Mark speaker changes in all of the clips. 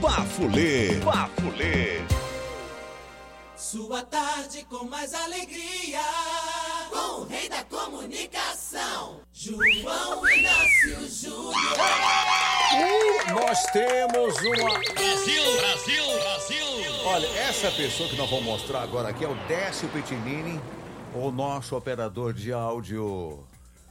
Speaker 1: Bafulê. Bafulê.
Speaker 2: Sua tarde com mais alegria, com o rei da comunicação, João Inácio Júnior.
Speaker 3: Nós temos uma...
Speaker 4: Brasil, Brasil, Brasil.
Speaker 3: Olha, essa pessoa que nós vamos mostrar agora aqui é o Décio Pitinini, o nosso operador de áudio.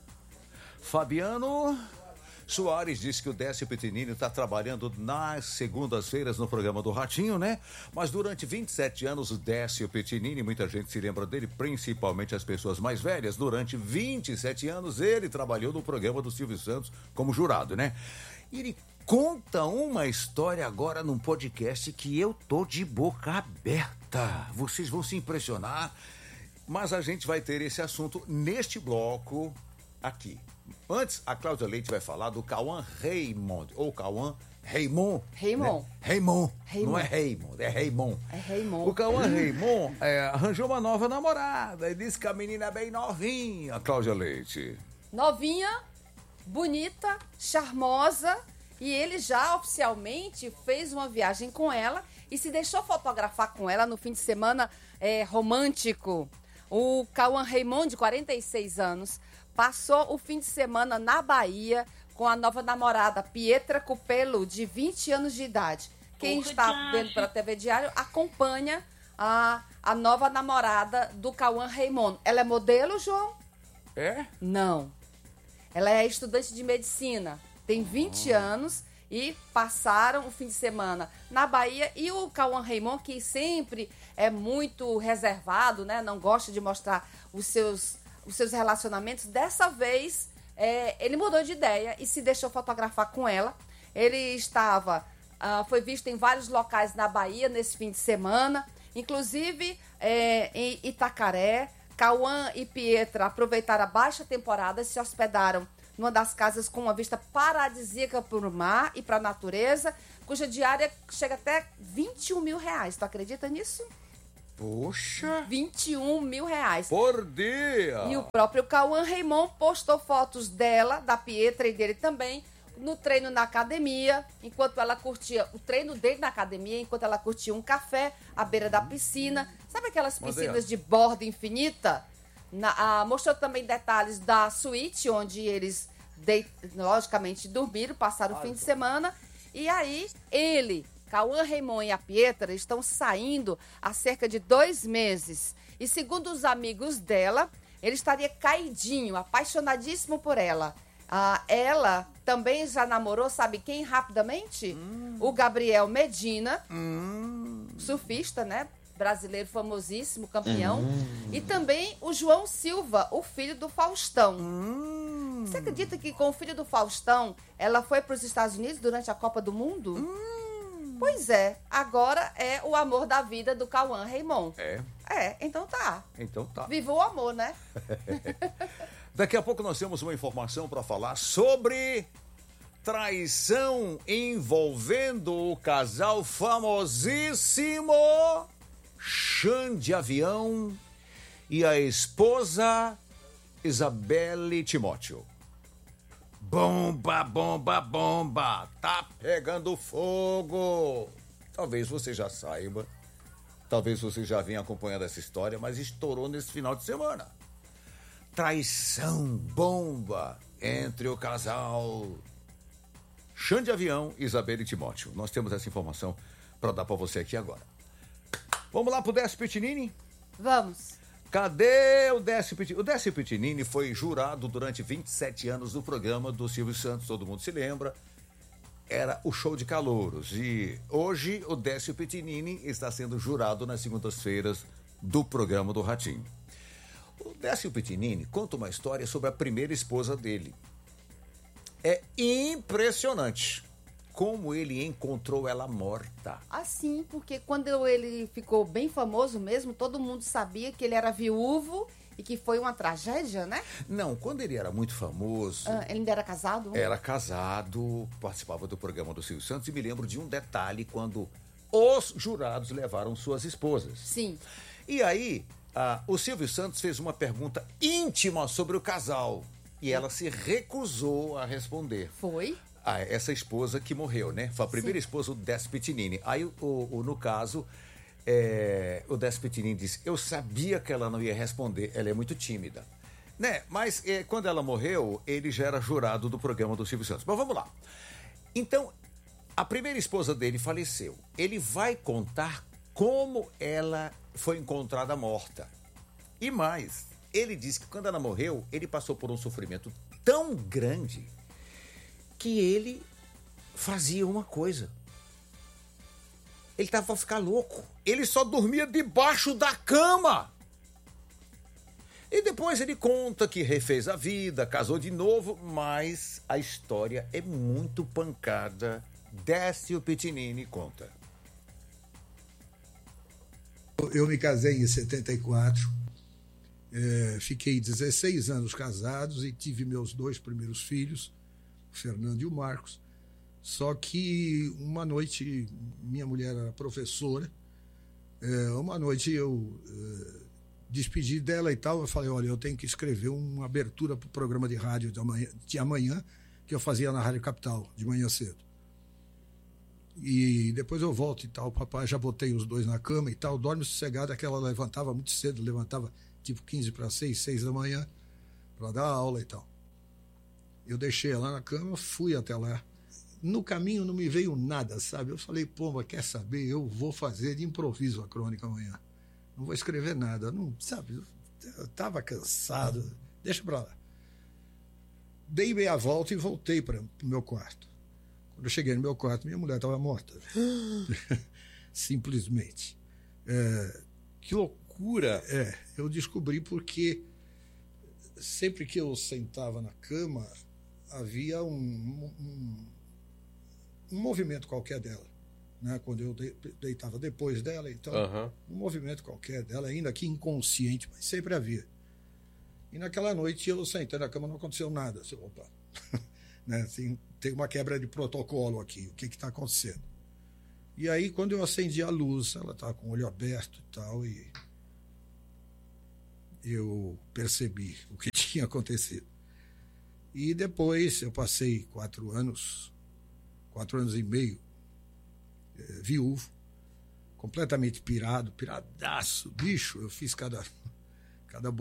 Speaker 3: Fabiano Soares disse que o Décio Pitinini está trabalhando nas segundas-feiras no programa do Ratinho, né? Mas durante 27 anos o Décio Pitinini, muita gente se lembra dele, principalmente as pessoas mais velhas, durante 27 anos ele trabalhou no programa do Silvio Santos como jurado, né? E ele conta uma história agora num podcast que eu tô de boca aberta. Vocês vão se impressionar, mas a gente vai ter esse assunto neste bloco aqui. Antes, a Cláudia Leite vai falar do Cauã Raymond, ou Cauã Raymond.
Speaker 5: Raymond.
Speaker 3: Né? Raymond.
Speaker 5: Raymond.
Speaker 3: Não é Raymond, é Raymond.
Speaker 5: É Raymond.
Speaker 3: O Cauã Raymond arranjou uma nova namorada e disse que a menina é bem novinha, Cláudia Leite.
Speaker 5: Novinha, bonita, charmosa, e ele já oficialmente fez uma viagem com ela e se deixou fotografar com ela no fim de semana romântico. O Cauã Raymond, de 46 anos, passou o fim de semana na Bahia com a nova namorada, Pietra Cupelo, de 20 anos de idade. Quem está vendo pela TV Diário acompanha a nova namorada do Cauã Raymond. Ela é modelo, João?
Speaker 3: É?
Speaker 5: Não. Ela é estudante de medicina, tem 20 anos e passaram o fim de semana na Bahia. E o Cauã Raymond, que sempre é muito reservado, né? Não gosta de mostrar os seus relacionamentos, dessa vez ele mudou de ideia e se deixou fotografar com ela. Ele foi visto em vários locais na Bahia nesse fim de semana, inclusive em Itacaré. Cauã e Pietra aproveitaram a baixa temporada e se hospedaram numa das casas com uma vista paradisíaca para o mar e para a natureza, cuja diária chega até 21 mil reais. Tu acredita nisso?
Speaker 3: Poxa!
Speaker 5: 21 mil reais.
Speaker 3: Por dia!
Speaker 5: E o próprio Cauã Raymond postou fotos dela, da Pietra e dele também, no treino na academia, enquanto ela curtia o treino dele na academia, enquanto ela curtia um café à beira da piscina. Sabe aquelas piscinas de borda infinita? Mostrou também detalhes da suíte, onde eles, logicamente, dormiram, passaram o fim de semana. E aí, Cauã Raymond e a Pietra estão saindo há cerca de 2 meses. E segundo os amigos dela, ele estaria caidinho, apaixonadíssimo por ela. Ela também já namorou, sabe quem, rapidamente? O Gabriel Medina, surfista, né? Brasileiro famosíssimo, campeão. E também o João Silva, o filho do Faustão. Você acredita que com o filho do Faustão, ela foi para os Estados Unidos durante a Copa do Mundo? Pois é, agora é o amor da vida do Cauã Raymond. Então tá.
Speaker 3: Então tá.
Speaker 5: Viva o amor, né?
Speaker 3: Daqui a pouco nós temos uma informação para falar sobre traição envolvendo o casal famosíssimo Xande Avião e a esposa Isabelle Timóteo. Bomba, bomba, bomba! Tá pegando fogo! Talvez você já saiba, talvez você já venha acompanhando essa história, mas estourou nesse final de semana. Traição, bomba entre o casal Xande Avião e Isabelle Timóteo. Nós temos essa informação para dar para você aqui agora. Vamos lá pro Décio Pitinini?
Speaker 5: Vamos.
Speaker 3: Cadê o Décio Pitinini? O Décio Pitinini foi jurado durante 27 anos no programa do Silvio Santos, todo mundo se lembra. Era o Show de Calouros. E hoje o Décio Pitinini está sendo jurado nas segundas-feiras do programa do Ratinho. O Décio Pitinini conta uma história sobre a primeira esposa dele. É impressionante como ele encontrou ela morta.
Speaker 5: Assim, porque quando ele ficou bem famoso mesmo, todo mundo sabia que ele era viúvo e que foi uma tragédia, né?
Speaker 3: Não, quando ele era muito famoso...
Speaker 5: ele ainda era casado?
Speaker 3: Era casado, participava do programa do Silvio Santos e me lembro de um detalhe quando os jurados levaram suas esposas.
Speaker 5: Sim.
Speaker 3: E aí, o Silvio Santos fez uma pergunta íntima sobre o casal e ela se recusou a responder.
Speaker 5: Foi?
Speaker 3: essa esposa que morreu, né? Foi a primeira esposa do Décio Pitinini. Aí, no caso, o Décio Pitinini disse, eu sabia que ela não ia responder, ela é muito tímida. Né? Mas quando ela morreu, ele já era jurado do programa do Silvio Santos. Mas vamos lá. Então, a primeira esposa dele faleceu. Ele vai contar como ela foi encontrada morta. E mais, ele disse que quando ela morreu, ele passou por um sofrimento tão grande que ele fazia uma coisa. Ele estava para ficar louco. Ele só dormia debaixo da cama. E depois ele conta que refez a vida, casou de novo, mas a história é muito pancada. Décio Pitinini conta.
Speaker 6: Eu me casei em 74, fiquei 16 anos casados e tive meus 2 primeiros filhos, o Fernando e o Marcos. Só que uma noite, minha mulher era professora, uma noite eu despedi dela e tal, eu falei, olha, eu tenho que escrever uma abertura para o programa de rádio de amanhã, que eu fazia na Rádio Capital, de manhã cedo. E depois eu volto e tal, papai, já botei os 2 na cama e tal, dorme sossegado, aquela levantava muito cedo, levantava tipo 15 para 6, 6 da manhã, para dar aula e tal. Eu deixei ela na cama, fui até lá. No caminho não me veio nada, sabe? Eu falei, pô, mas quer saber? Eu vou fazer de improviso a crônica amanhã. Não vou escrever nada, não, sabe? Eu estava cansado, deixa para lá. Dei meia volta e voltei para o meu quarto. Quando eu cheguei no meu quarto, minha mulher estava morta. Simplesmente.
Speaker 7: Que loucura!
Speaker 6: Eu descobri porque sempre que eu sentava na cama, havia um movimento qualquer dela. Né? Quando eu deitava depois dela, então, um movimento qualquer dela, ainda que inconsciente, mas sempre havia. E naquela noite eu sentei na cama, não aconteceu nada. Assim, opa, né? Assim, tem uma quebra de protocolo aqui, o que está acontecendo? E aí, quando eu acendi a luz, ela estava com o olho aberto e tal, e eu percebi o que tinha acontecido. E depois eu passei 4 anos e meio, viúvo, completamente piradaço, bicho, eu fiz cada